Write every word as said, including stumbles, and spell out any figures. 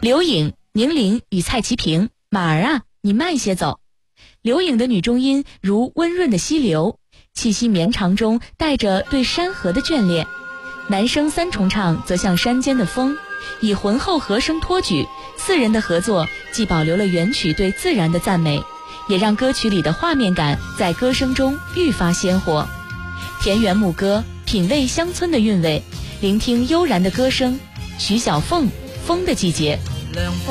刘颖、宁玲与蔡其平，马儿啊，你慢些走。刘颖的女中音如温润的溪流，气息绵长中带着对山河的眷恋。男声三重唱则像山间的风，以浑厚和声托举，四人的合作既保留了原曲对自然的赞美，也让歌曲里的画面感在歌声中愈发鲜活。田园牧歌，品味乡村的韵味，聆听悠然的歌声。徐小凤，风的季节。 凉风